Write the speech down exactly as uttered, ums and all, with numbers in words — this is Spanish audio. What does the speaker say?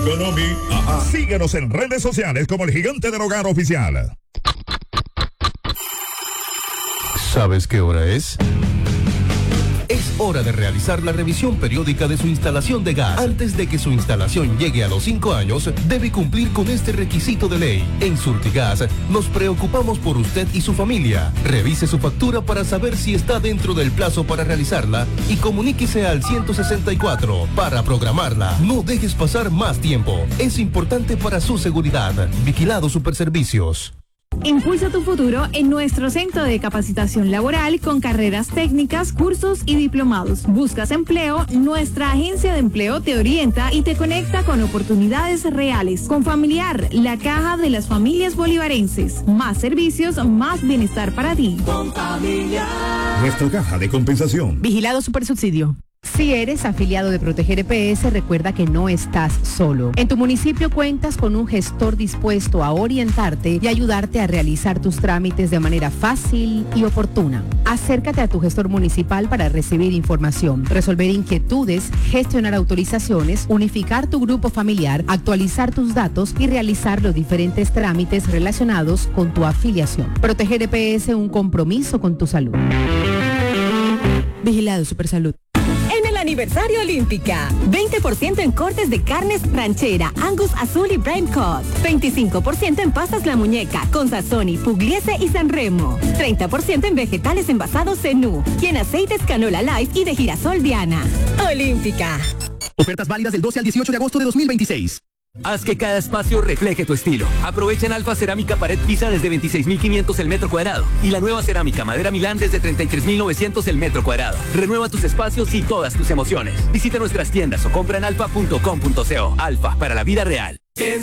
Economy. Ajá. Síguenos en redes sociales como El Gigante del Hogar Oficial. ¿Sabes qué hora es? Es hora de realizar la revisión periódica de su instalación de gas. Antes de que su instalación llegue a los cinco años, debe cumplir con este requisito de ley. En Surtigas, nos preocupamos por usted y su familia. Revise su factura para saber si está dentro del plazo para realizarla y comuníquese al ciento sesenta y cuatro para programarla. No dejes pasar más tiempo. Es importante para su seguridad. Vigilado Superservicios. Impulsa tu futuro en nuestro centro de capacitación laboral con carreras técnicas, cursos y diplomados. ¿Buscas empleo? Nuestra agencia de empleo te orienta y te conecta con oportunidades reales. Con Familiar, la caja de las familias bolivarenses. Más servicios, más bienestar para ti. Con Familiar. Nuestra caja de compensación. Vigilado Supersubsidio. Si eres afiliado de Proteger E P S, recuerda que no estás solo. En tu municipio cuentas con un gestor dispuesto a orientarte y ayudarte a realizar tus trámites de manera fácil y oportuna. Acércate a tu gestor municipal para recibir información, resolver inquietudes, gestionar autorizaciones, unificar tu grupo familiar, actualizar tus datos y realizar los diferentes trámites relacionados con tu afiliación. Proteger E P S, un compromiso con tu salud. Vigilado Supersalud. En el aniversario Olímpica, veinte por ciento en cortes de carnes ranchera, Angus Azul y Prime Cut. veinticinco por ciento en pastas La Muñeca, con Sazoni, Pugliese y Sanremo. treinta por ciento en vegetales envasados Zenú y en aceites Canola Life y de girasol Diana. Olímpica. Ofertas válidas del doce al dieciocho de agosto de dos mil veintiséis. Haz que cada espacio refleje tu estilo. Aprovecha en Alfa Cerámica Pared Pisa desde veintiséis mil quinientos el metro cuadrado y la nueva cerámica Madera Milán desde treinta y tres mil novecientos el metro cuadrado. Renueva tus espacios y todas tus emociones. Visita nuestras tiendas o compra en alfa punto com punto co. Alfa, para la vida real.